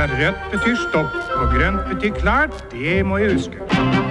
at rødt betyr stopp og grønt betyr klart, det må jeg huske.